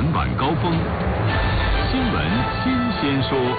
闻晚高峰，新闻新鲜说。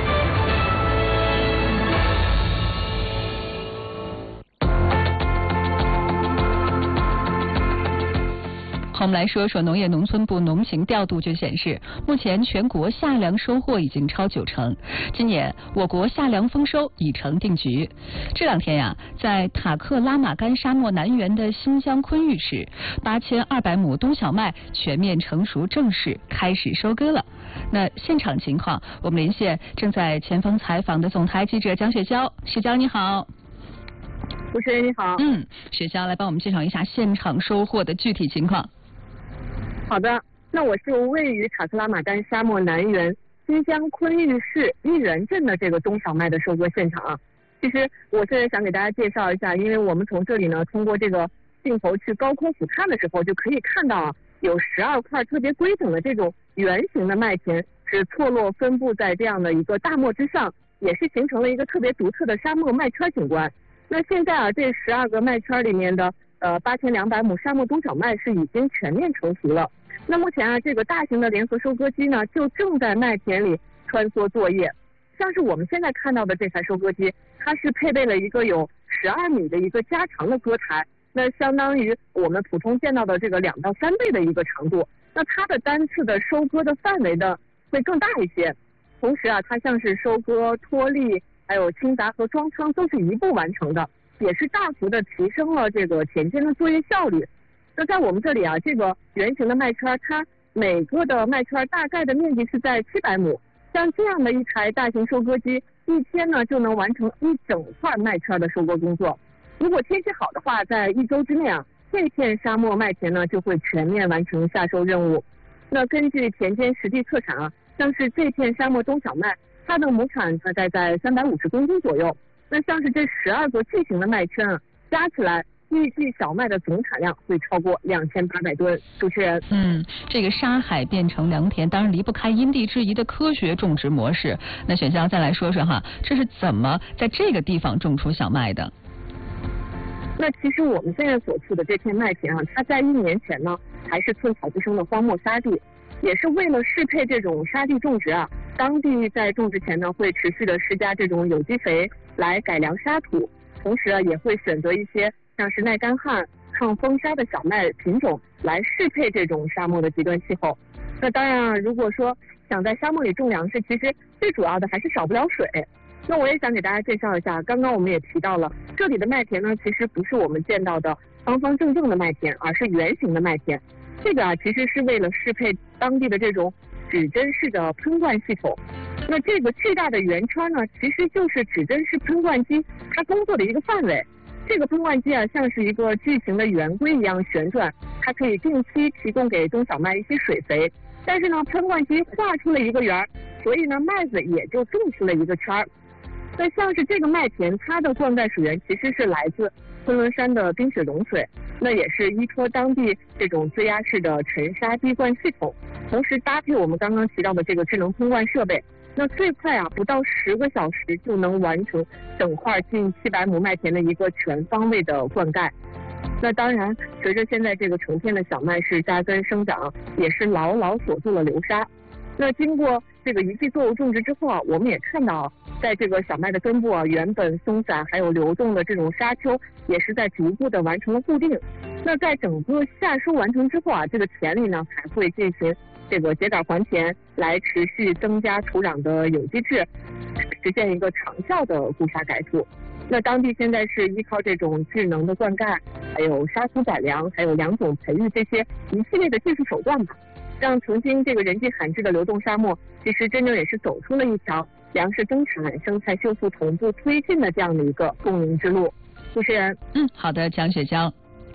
好，我们来说说农业农村部农情调度就显示，目前全国夏粮收获已经超90%。今年我国夏粮丰收已成定局。这两天呀，在塔克拉玛干沙漠南缘的新疆昆玉市，8200亩冬小麦全面成熟，正式开始收割了。那现场情况，我们连线正在前方采访的总台记者蒋雪娇。雪娇你好。 主持人你好。 雪娇来帮我们介绍一下现场收获的具体情况。 好的，那我是位于塔克拉玛干沙漠南缘新疆昆玉市玉源镇的这个冬小麦的收割现场啊。其实我现在想给大家介绍一下，因为我们从这里呢，通过这个镜头去高空俯瞰的时候，就可以看到有12块特别规整的这种圆形的麦田，是错落分布在这样的一个大漠之上，也是形成了一个特别独特的沙漠麦圈景观。那现在啊，这12个麦圈里面的8200亩沙漠冬小麦是已经全面成熟了。那目前啊，这个大型的联合收割机呢，就正在麦田里穿梭作业。像是我们现在看到的这台收割机，它是配备了一个有12米的一个加长的割台，那相当于我们普通见到的这个2到3倍的一个长度。那它的单次的收割的范围呢会更大一些。同时啊，它像是收割、脱粒、还有清杂和装仓都是一步完成的，也是大幅的提升了这个田间的作业效率。那在我们这里啊，这个圆形的麦圈，它每个的麦圈大概的面积是在700亩。像这样的一台大型收割机，一天呢就能完成一整块麦圈的收割工作。如果天气好的话，在1周之内啊，这片沙漠麦田呢就会全面完成夏收任务。那根据田间实地测产啊，像是这片沙漠冬小麦，它的亩产大概在350公斤左右。那像是这12个巨型的麦圈啊，加起来预计小麦的总产量会超过2800吨。主持人， 这个沙海变成良田，当然离不开因地制宜的科学种植模式。那雪娇再来说说哈，这是怎么在这个地方种出小麦的？ 那其实我们现在所处的这片麦田啊，它在1年前呢还是寸草不生的荒漠沙地，也是为了适配这种沙地种植啊，当地在种植前呢会持续的施加这种有机肥来改良沙土，同时啊也会选择一些像是耐干旱、抗风沙的小麦品种来适配这种沙漠的极端气候。那当然啊，如果说想在沙漠里种粮食，其实最主要的还是少不了水。那我也想给大家介绍一下，刚刚我们也提到了，这里的麦田呢，其实不是我们见到的方方正正的麦田，而是圆形的麦田。这个啊，其实是为了适配当地的这种指针式的喷灌系统。那这个巨大的圆圈呢，其实就是指针式喷灌机它工作的一个范围。这个喷灌机啊，像是一个巨型的圆规一样旋转，它可以定期提供给冬小麦一些水肥。但是呢，喷灌机画出了一个圆，所以呢，麦子也就种出了一个圈儿。那像是这个麦田，它的灌溉水源其实是来自昆仑山的冰雪融水，那也是依托当地这种自压式的沉沙滴灌系统，同时搭配我们刚刚提到的这个智能喷灌设备，那最快啊不到10个小时就能完成整块近700亩麦田的一个全方位的灌溉。那当然，随着现在这个成片的小麦是扎根生长，也是牢牢锁住了流沙。那经过这个一季作物种植之后啊，我们也看到，在这个小麦的根部啊，原本松散还有流动的这种沙丘，也是在逐步的完成了固定。那在整个夏收完成之后啊，这个田里呢还会进行这个秸秆还田，来持续增加土壤的有机质，实现一个长效的固沙改土。那当地现在是依靠这种智能的灌溉，还有沙土改良，还有良种培育这些一系列的技术手段吧，让曾经这个人迹罕至的流动沙漠，其实真正也是走出了一条粮食增产、生态修复同步推进的这样的一个共赢之路。主持人， 好的，蒋雪娇。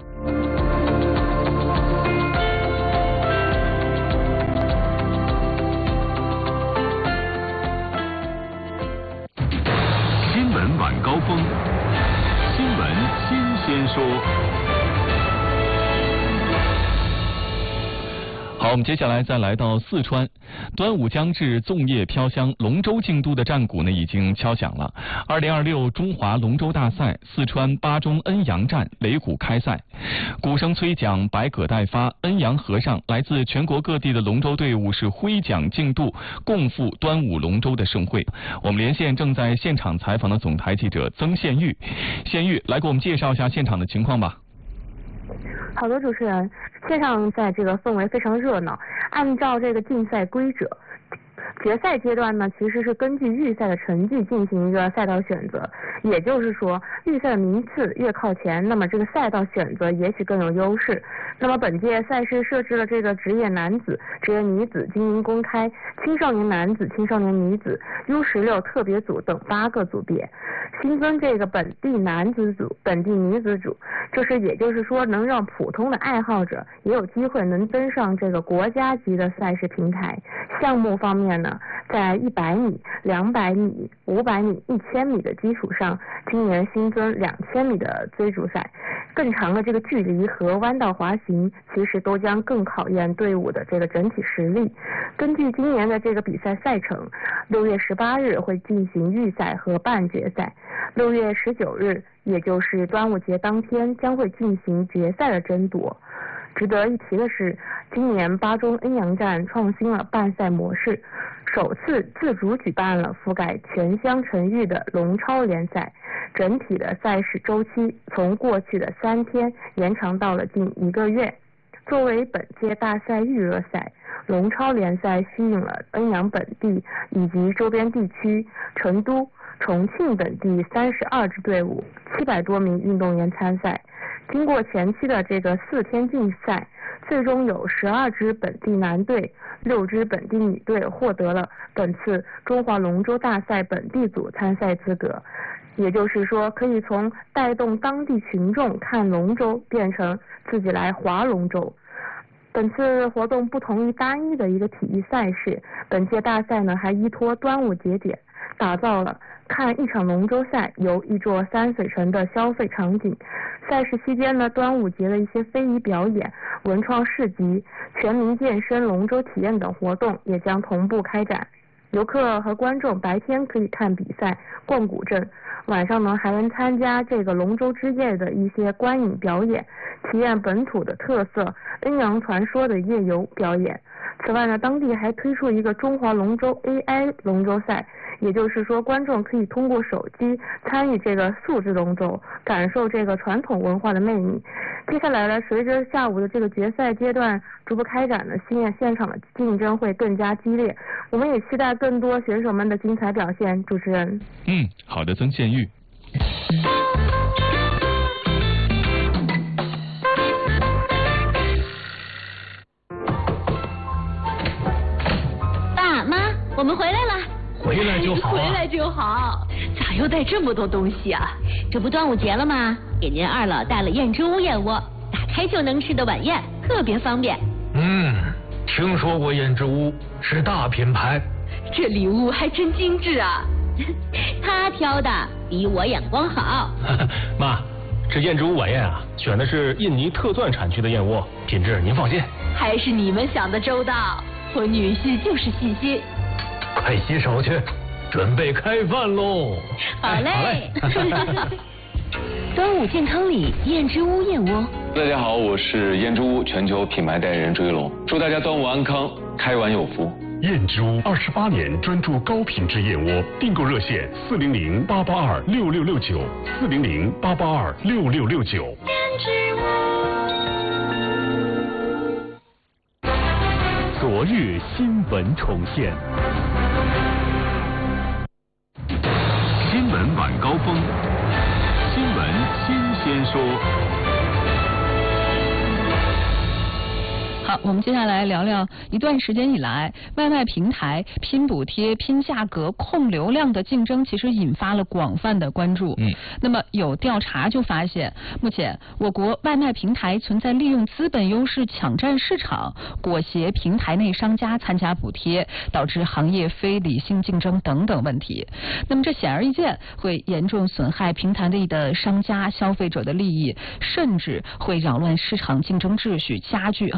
新闻晚高峰，新闻新鲜说。 好，我们接下来再来到四川，端午将至，粽叶飘香，龙舟竞渡的战鼓呢已经敲响了。2026中华龙舟大赛四川巴中恩阳站擂鼓开赛，鼓声催奖，百舸待发，恩阳河上来自全国各地的龙舟队伍是挥桨竞渡，共赴端午龙舟的盛会。我们连线正在现场采访的总台记者曾宪玉，宪玉来给我们介绍一下现场的情况吧。 好的，主持人，现场在这个氛围非常热闹。按照这个竞赛规则，决赛阶段呢，其实是根据预赛的成绩进行一个赛道选择。也就是说，预赛的名次越靠前，那么这个赛道选择也许更有优势。那么本届赛事设置了这个职业男子、职业女子、精英公开、青少年男子、青少年女子、U16特别组等8个组别，新增这个本地男子组、本地女子组，也就是说能让普通的爱好者也有机会能登上这个国家级的赛事平台。项目方面呢，在100米、200米、500米、1000米的基础上，今年新增2000米的追逐赛。更长的这个距离和弯道滑行，其实都将更考验队伍的这个整体实力。根据今年的这个比赛赛程，6月18日会进行预赛和半决赛，6月19日，也就是端午节当天，将会进行决赛的争夺。值得一提的是，今年巴中恩阳站创新了办赛模式，首次自主举办了覆盖全乡城域的龙超联赛，整体的赛事周期从过去的3天延长到了近1个月。作为本届大赛预热赛，龙超联赛吸引了恩阳本地以及周边地区、成都、重庆等地32支队伍，700多名运动员参赛。经过前期的这个4天竞赛，最终有12支本地男队、6支本地女队获得了本次中华龙舟大赛本地组参赛资格。也就是说，可以从带动当地群众看龙舟变成自己来划龙舟。本次活动不同于单一的一个体育赛事，本届大赛呢还依托端午节点，打造了看一场龙舟赛游一座山水城的消费场景。赛事期间呢，端午节的一些非遗表演、文创市集、全民健身、龙舟体验等活动也将同步开展。游客和观众白天可以看比赛、逛古镇，晚上呢还能参加这个龙舟之夜的一些观影表演，体验本土的特色恩阳传说的夜游表演。此外呢，当地还推出一个中华龙舟 AI 龙舟赛，也就是说，观众可以通过手机参与这个素质龙舟，感受这个传统文化的魅力。接下来呢，随着下午的这个决赛阶段逐步开展呢，现场的竞争会更加激烈。我们也期待更多选手们的精彩表现。主持人， 好的，曾宪玉。 爸妈，我们回来了。 回来就好啊， 回来就好。咋又带这么多东西啊？这不端午节了吗？给您二老带了燕之屋燕窝，打开就能吃的晚宴，特别方便。 听说过燕之屋，是大品牌。 这礼物还真精致啊！他挑的比我眼光好。 妈，这燕之屋晚宴啊，选的是印尼特钻产区的燕窝，品质您放心。 还是你们想的周到，我女婿就是细心。 快洗手去，准备开饭喽！ 好嘞。端午健康礼燕之屋燕窝。 大家好，我是燕之屋全球品牌代言人朱一龙，祝大家端午安康，开碗有福。 燕之屋28年专注高品质燕窝，订购热线400-882-6669，400-882-6669。 燕之屋。 昨日新闻重现，新闻晚高峰，新闻新鲜说。 好，我们接下来聊聊一段时间以来，外卖平台拼补贴、拼价格、控流量的竞争，其实引发了广泛的关注。那么有调查就发现，目前我国外卖平台存在利用资本优势抢占市场、裹挟平台内商家参加补贴，导致行业非理性竞争等等问题。那么这显而易见会严重损害平台内的商家、消费者的利益，甚至会扰乱市场竞争秩序，加剧行业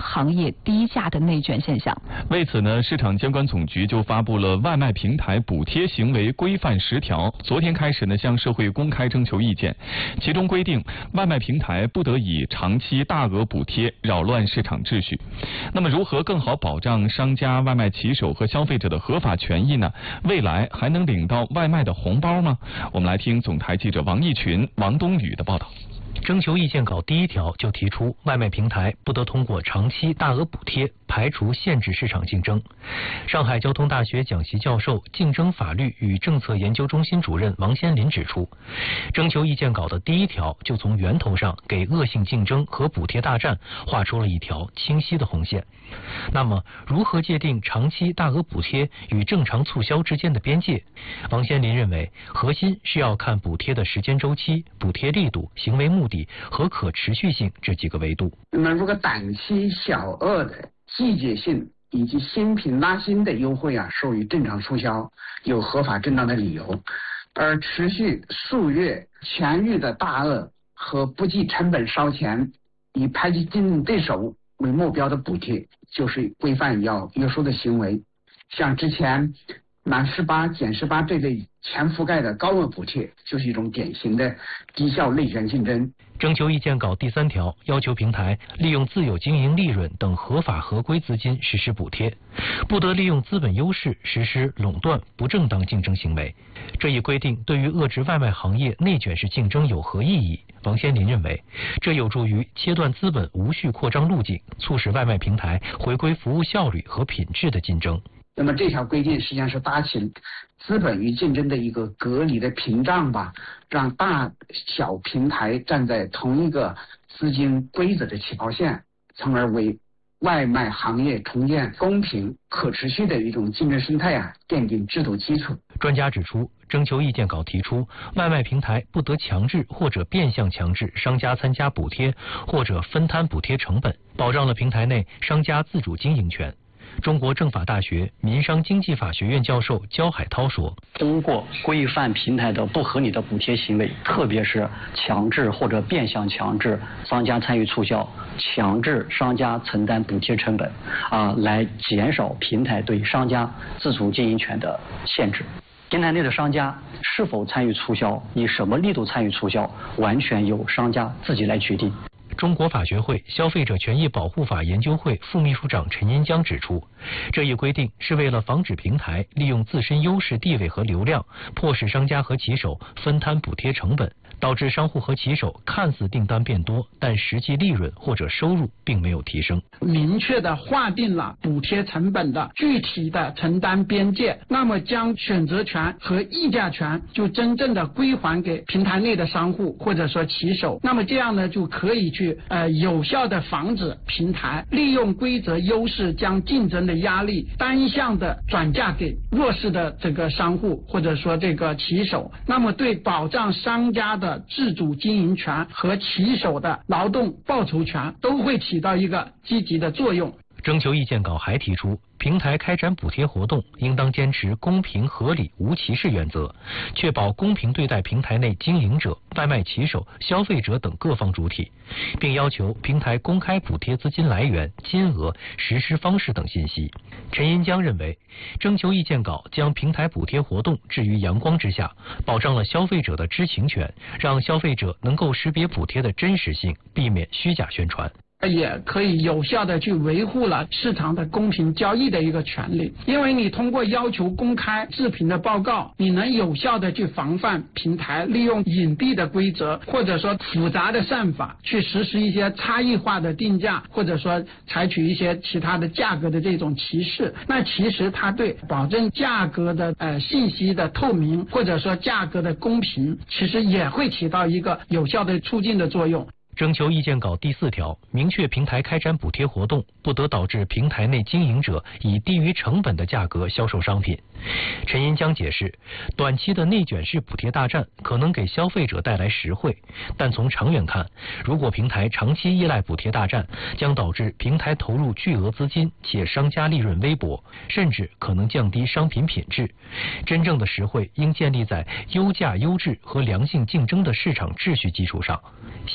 业低价的内卷现象。 为此呢，市场监管总局就发布了外卖平台补贴行为规范10条，昨天开始呢向社会公开征求意见。其中规定，外卖平台不得以长期大额补贴扰乱市场秩序。那么，如何更好保障商家、外卖骑手和消费者的合法权益呢？未来还能领到外卖的红包吗？我们来听总台记者王毅群、王东宇的报道。 征求意见稿第1条就提出，外卖平台不得通过长期大额补贴排除限制市场竞争。上海交通大学讲席教授、竞争法律与政策研究中心主任王先林指出，征求意见稿的第1条就从源头上给恶性竞争和补贴大战画出了一条清晰的红线。那么，如何界定长期大额补贴与正常促销之间的边界？王先林认为，核心是要看补贴的时间周期、补贴力度、行为目的和可持续性这几个维度。 那么，如果短期小额的季节性以及新品拉新的优惠属于正常促销，有合法正当的理由；而持续数月全域的大额和不计成本烧钱，以排挤竞争对手为目标的补贴，就是规范要约束的行为。像之前满18减18这类全覆盖的高额补贴，就是一种典型的低效内卷竞争。 征求意见稿第3条要求平台利用自有经营利润等合法合规资金实施补贴，不得利用资本优势实施垄断不正当竞争行为。这一规定对于遏制外卖行业内卷式竞争有何意义？王先林认为，这有助于切断资本无序扩张路径，促使外卖平台回归服务效率和品质的竞争。 那么这条规定实际上是搭起资本与竞争的一个隔离的屏障吧，让大小平台站在同一个资金规则的起跑线，从而为外卖行业重建公平可持续的一种竞争生态奠定制度基础。 专家指出，征求意见稿提出，外卖平台不得强制或者变相强制商家参加补贴或者分摊补贴成本，保障了平台内商家自主经营权。中国政法大学民商经济法学院教授焦海涛说， 通过规范平台的不合理的补贴行为，特别是强制或者变相强制商家参与促销，强制商家承担补贴成本，来减少平台对商家自主经营权的限制。平台内的商家是否参与促销，以什么力度参与促销，完全由商家自己来决定。 中国法学会消费者权益保护法研究会副秘书长陈银江指出，这一规定是为了防止平台利用自身优势地位和流量，迫使商家和骑手分摊补贴成本，导致商户和骑手看似订单变多，但实际利润或者收入并没有提升。 明确的划定了补贴成本的具体的承担边界，那么将选择权和议价权就真正的归还给平台内的商户或者说骑手，那么这样呢就可以去有效的防止平台利用规则优势将竞争的压力单向的转嫁给弱势的这个商户或者说这个骑手，那么对保障商家的自主经营权和骑手的劳动报酬权都会起到一个积极的作用。 征求意见稿还提出，平台开展补贴活动应当坚持公平合理无歧视原则，确保公平对待平台内经营者、外卖骑手、消费者等各方主体，并要求平台公开补贴资金来源、金额、实施方式等信息。陈银江认为，征求意见稿将平台补贴活动置于阳光之下，保障了消费者的知情权，让消费者能够识别补贴的真实性，避免虚假宣传。 也可以有效的去维护了市场的公平交易的一个权利，因为你通过要求公开自评的报告，你能有效的去防范平台利用隐蔽的规则或者说复杂的算法去实施一些差异化的定价，或者说采取一些其他的价格的这种歧视。那其实它对保证价格的信息的透明或者说价格的公平，其实也会起到一个有效的促进的作用。 征求意见稿第4条明确，平台开展补贴活动不得导致平台内经营者以低于成本的价格销售商品。陈银江解释，短期的内卷式补贴大战可能给消费者带来实惠，但从长远看，如果平台长期依赖补贴大战，将导致平台投入巨额资金且商家利润微薄，甚至可能降低商品品质。真正的实惠应建立在优价优质和良性竞争的市场秩序基础上。新规未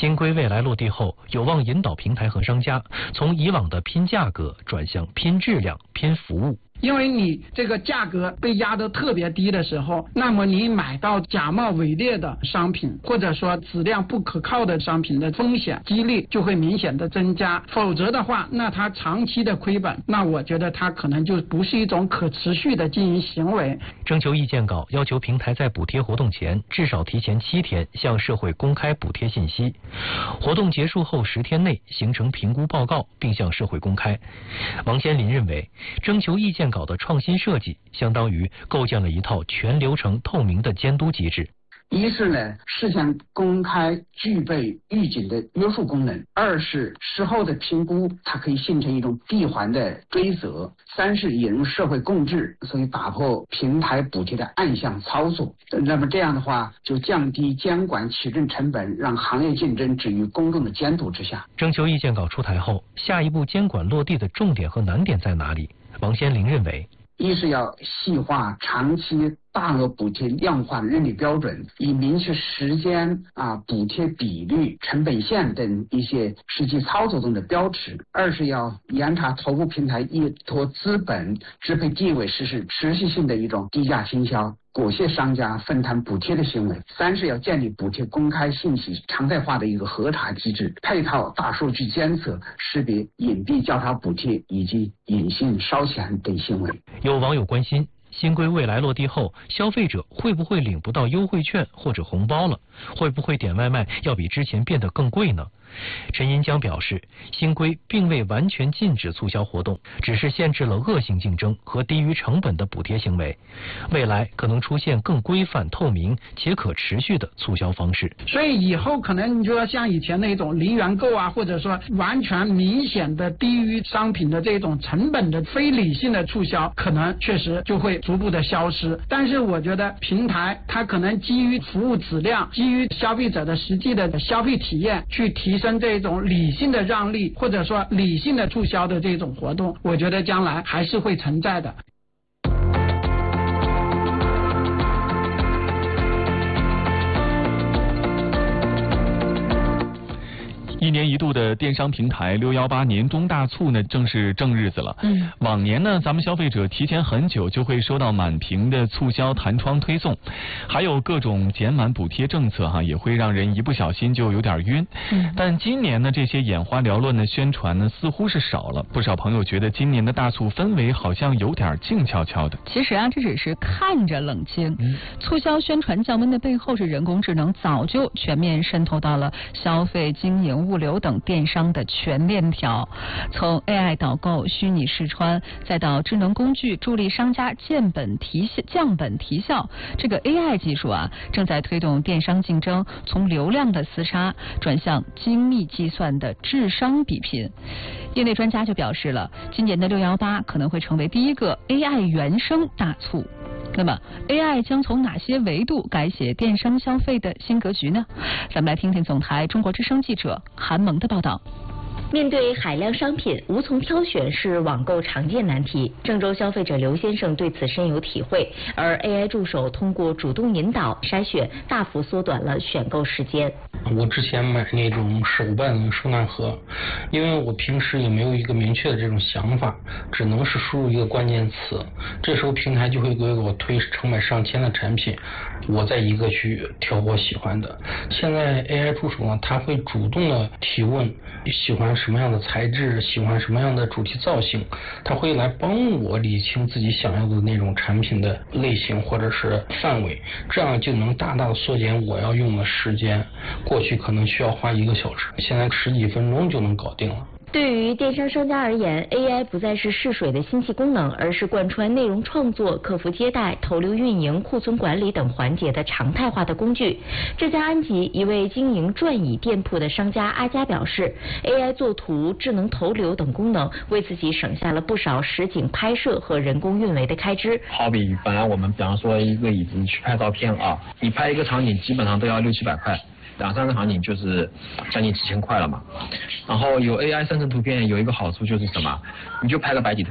未来落地后，有望引导平台和商家从以往的拼价格转向拼质量、拼服务。 因为你这个价格被压得特别低的时候，那么你买到假冒伪劣的商品，或者说质量不可靠的商品的风险几率就会明显的增加。否则的话，那它长期的亏本，那我觉得它可能就不是一种可持续的经营行为。 征求意见稿要求平台在补贴活动前至少提前7天向社会公开补贴信息，活动结束后10天内形成评估报告并向社会公开。王先林认为，征求意见稿的创新设计相当于构建了一套全流程透明的监督机制。 一是呢，事先公开具备预警的约束功能；二是事后的评估，它可以形成一种闭环的追责；三是引入社会共治，所以打破平台补贴的暗箱操作。那么这样的话，就降低监管取证成本，让行业竞争置于公众的监督之下。 征求意见稿出台后，下一步监管落地的重点和难点在哪里？王先林认为， 一是要细化长期大额补贴量化认定标准，以明确时间、补贴比率、成本线等一些实际操作中的标尺。二是要严查头部平台依托资本支配地位实施持续性的一种低价倾销，裹挟商家分摊补贴的行为。三是要建立补贴公开信息常态化的一个核查机制，配套大数据监测，识别隐蔽交叉补贴以及隐性烧钱等行为。 有网友关心，新规未来落地后，消费者会不会领不到优惠券或者红包了？会不会点外卖要比之前变得更贵呢？陈银江表示，新规并未完全禁止促销活动，只是限制了恶性竞争和低于成本的补贴行为。未来可能出现更规范、透明且可持续的促销方式。 所以以后可能你就要像以前那种零元购或者说完全明显的低于商品的这种成本的非理性的促销，可能确实就会逐步的消失。但是我觉得平台它可能基于服务质量，基于消费者的实际的消费体验，去提升这种理性的让利或者说理性的促销的这种活动，我觉得将来还是会存在的。 一年一度的电商平台618年中大促呢，正是正日子了。往年呢，咱们消费者提前很久就会收到满屏的促销弹窗推送，还有各种减满补贴政策也会让人一不小心就有点晕。但今年呢，这些眼花缭乱的宣传呢，似乎是少了。不少朋友觉得今年的大促氛围好像有点静悄悄的。 其实这只是看着冷清。促销宣传降温的背后是人工智能早就全面渗透到了消费、经营、物流等电商的全链条，从 AI 导购、虚拟试穿，再到智能工具助力商家降本提效，这个 AI 技术正在推动电商竞争从流量的厮杀转向精密计算的智商比拼。业内专家就表示了，今年的618可能会成为第一个 AI 原生大促。那么 AI 将从哪些维度改写电商消费的新格局呢？咱们来听听总台中国之声记者韩萌的报道。 面对海量商品，无从挑选是网购常见难题。郑州消费者刘先生对此深有体会，而 AI 助手通过主动引导筛选，大幅缩短了选购时间。 我之前买那种手办收纳盒，因为我平时也没有一个明确的这种想法，只能是输入一个关键词，这时候平台就会给我推成百上千的产品，我再一个去挑我喜欢的。现在 AI 助手呢，它会主动的提问，喜欢什么样的材质，喜欢什么样的主题造型，它会来帮我理清自己想要的那种产品的类型或者是范围，这样就能大大的缩减我要用的时间。过去可能需要花1个小时，现在10几分钟就能搞定了。 对于电商商家而言， AI 不再是试水的新奇功能，而是贯穿内容创作、客服接待、投流运营、库存管理等环节的常态化的工具。浙江安吉一位经营转椅店铺的商家阿佳表示， AI 作图、智能投流等功能为自己省下了不少实景拍摄和人工运维的开支。 好比本来我们比方说一个椅子去拍照片你拍一个场景基本上都要600-700块，2-3个场景就是将近几千块了嘛。然后有 AI 生成图片有一个好处就是什么，你就拍个白底图，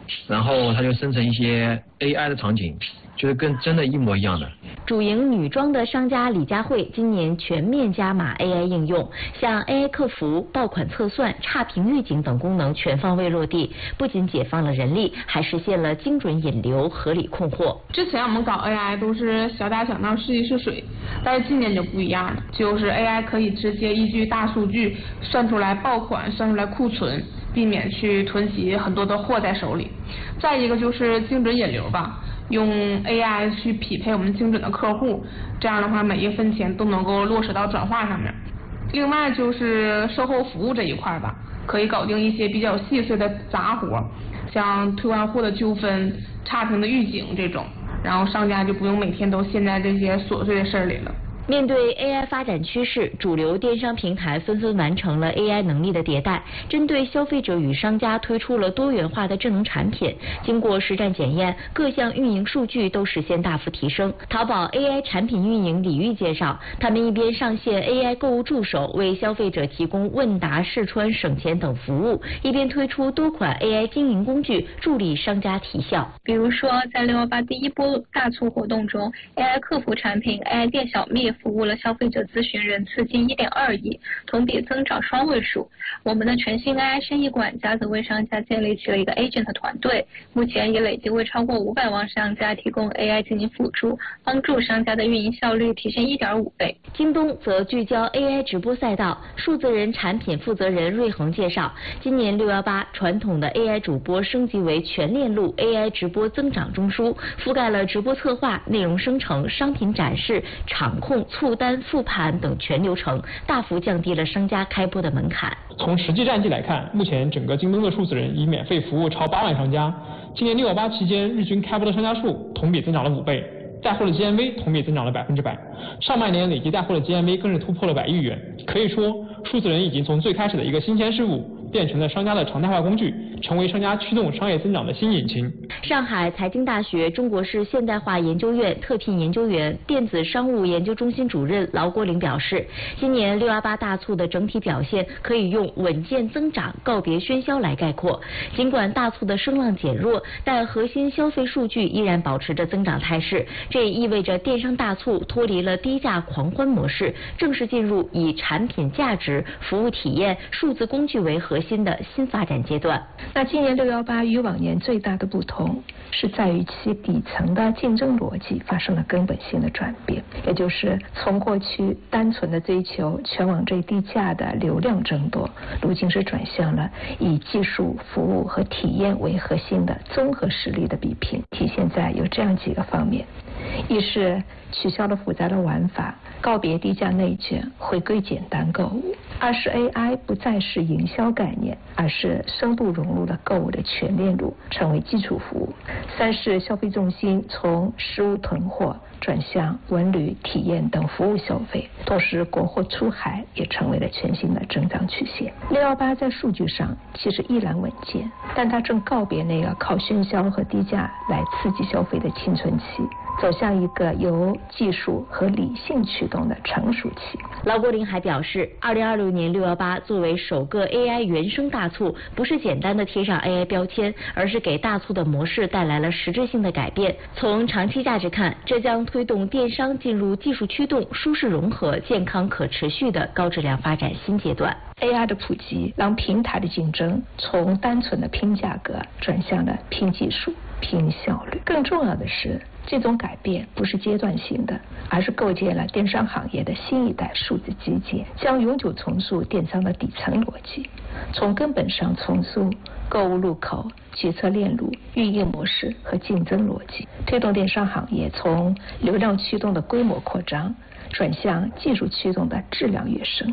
然后它就生成一些 AI 的场景，就是跟真的一模一样的。 主营女装的商家李佳慧今年全面加码 AI 应用，像 AI 客服、爆款测算、差评预警等功能全方位落地，不仅解放了人力，还实现了精准引流、合理控货。 之前我们搞 AI 都是小打小闹、试一试水，但是今年就不一样了，就是 AI 可以直接依据大数据算出来爆款、算出来库存，避免去囤积很多的货在手里。再一个就是精准引流吧，用 AI 去匹配我们精准的客户，这样的话每一分钱都能够落实到转化上面。另外就是售后服务这一块吧，可以搞定一些比较细碎的杂活，像退换货的纠纷、差评的预警这种，然后商家就不用每天都陷在这些琐碎的事儿里了。 面对 AI 发展趋势，主流电商平台纷纷完成了 AI 能力的迭代，针对消费者与商家推出了多元化的智能产品。经过实战检验，各项运营数据都实现大幅提升。淘宝 AI 产品运营李玉介绍，他们一边上线 AI 购物助手，为消费者提供问答、试穿、省钱等服务，一边推出多款 AI 经营工具，助力商家提效。 比如说，在618第一波大促活动中 ，AI 客服产品 AI 店小蜜服务了消费者咨询人次近1.2亿，同比增长双位数。我们的全新 AI 生意管家则为商家建立起了一个 agent 团队，目前已累计为超过500万商家提供 AI 经营辅助，帮助商家的运营效率提升1.5倍。 京东则聚焦 AI 直播赛道，数字人产品负责人瑞恒介绍，今年618传统的 AI 主播升级为全链路 AI 直播增长中枢，覆盖了直播策划、内容生成、商品展示、场控、促单、复盘等全流程，大幅降低了商家开播的门槛。 从实际战绩来看，目前整个京东的数字人已免费服务超8万商家。今年618期间，日均开播的商家数同比增长了5倍，带货的 GMV 同比增长了100%，上半年累计带货的 GMV 更是突破了100亿元。可以说，数字人已经从最开始的一个新鲜事物，变成了商家的常态化工具，成为商家驱动商业增长的新引擎。 上海财经大学中国式现代化研究院特聘研究员、电子商务研究中心主任劳国林表示，今年618大促的整体表现可以用稳健增长、告别喧嚣来概括。尽管大促的声浪减弱，但核心消费数据依然保持着增长态势。这也意味着电商大促脱离了低价狂欢模式，正式进入以产品价值、服务体验、数字工具为核心的新发展阶段。 那今年618与往年最大的不同是在于其底层的竞争逻辑发生了根本性的转变，也就是从过去单纯的追求全网最低价的流量争夺，如今是转向了以技术、服务和体验为核心的综合实力的比拼。体现在有这样几个方面：一是取消了复杂的玩法，告别低价内卷，回归简单购物；二是 AI 不再是营销概念，而是深度融入了购物的全链路，成为基础服务；三是消费重心从实物囤货转向文旅、体验等服务消费，同时国货出海也成为了全新的增长曲线。618在数据上其实依然稳健，但它正告别那个靠喧嚣和低价来刺激消费的青春期，走向一个由技术和理性驱动的成熟期。 劳国林还表示，2026年618作为首个 AI 原生大促，不是简单的贴上 AI 标签，而是给大促的模式带来了实质性的改变。从长期价值看，这将推动电商进入技术驱动、舒适融合、健康可持续的高质量发展新阶段。 AI 的普及让平台的竞争从单纯的拼价格转向了拼技术、拼效率。更重要的是，这种改变不是阶段性的，而是构建了电商行业的新一代数字基建，将永久重塑电商的底层逻辑，从根本上重塑购物入口、决策链路、运营模式和竞争逻辑，推动电商行业从流量驱动的规模扩张转向技术驱动的质量跃升。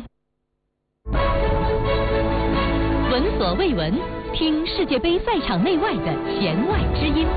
闻所未闻，听世界杯赛场内外的弦外之音。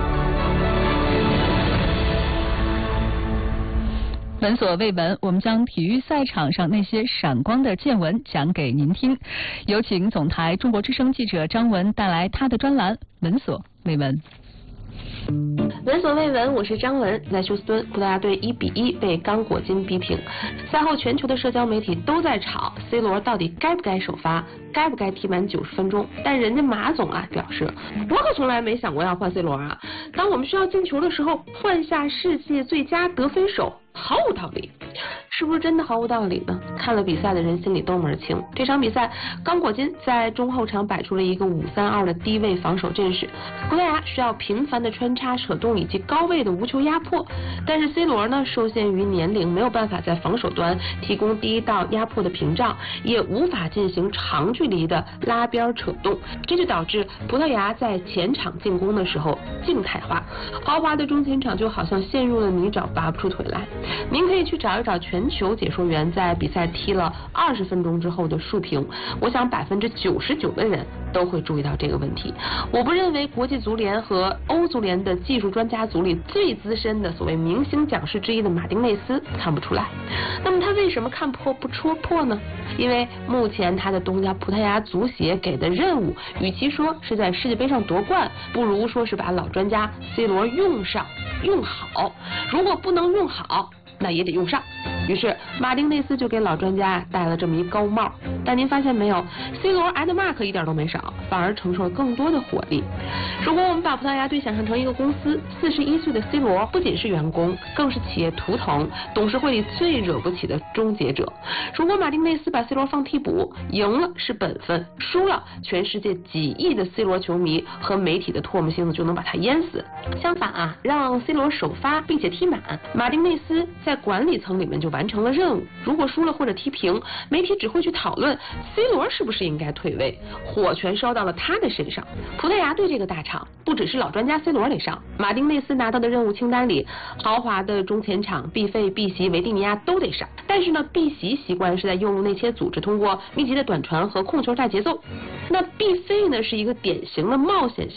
闻所未闻，我们将体育赛场上那些闪光的见闻讲给您听。有请总台中国之声记者张文带来他的专栏《闻所未闻》。 闻所未闻，我是张文。在休斯敦，葡萄牙队1-1被刚果金逼平。赛后，全球的社交媒体都在吵 C 罗到底该不该首发，该不该踢满90分钟。但人家马总啊表示，我可从来没想过要换 C 罗啊。当我们需要进球的时候，换下世界最佳得分手，毫无道理。是不是真的毫无道理呢？看了比赛的人心里都门清。这场比赛，刚果金在中后场摆出了一个5-3-2的低位防守阵势，葡萄牙需要频繁的穿插扯动以及高位的无球压迫，但是 C 罗呢受限于年龄，没有办法在防守端提供第一道压迫的屏障，也无法进行长距离的拉边扯动，这就导致葡萄牙在前场进攻的时候静态化，豪华的中前场就好像陷入了泥沼，拔不出腿来。您可以去找一找全球解说员在比赛踢了20分钟之后的述评，我想99%的人都会注意到这个问题。我不认为国际足联和欧足联的技术专家组里最资深的所谓明星讲师之一的马丁内斯看不出来。那么他为什么看破不戳破呢？因为目前他的东家葡萄牙足协给的任务，与其说是在世界杯上夺冠，不如说是把老专家 C 罗用上用好。如果不能用好，那也得用上。于是马丁内斯就给老专家戴了这么一高帽。但您发现没有 ，C 罗挨的骂可一点都没少，反而承受了更多的火力。如果我们把葡萄牙队想象成一个公司，41岁的 C 罗不仅是员工，更是企业图腾，董事会里最惹不起的终结者。如果马丁内斯把 C 罗放替补，赢了是本分，输了全世界几亿的 C 罗球迷和媒体的唾沫星子就能把他淹死。相反啊，让 C 罗首发并且踢满，马丁内斯在管理层里面就完成了任务。如果输了或者踢平，媒体只会去讨论 C 罗是不是应该退位，火全烧到了他的身上。葡萄牙队这个大厂，不只是老专家 C 罗得上，马丁内斯拿到的任务清单里，豪华的中前场毕费、毕席、维蒂尼亚都得上。但是呢，毕席习惯是在右路内切组织，通过密集的短传和控球带节奏。那毕费呢，是一个典型的冒险型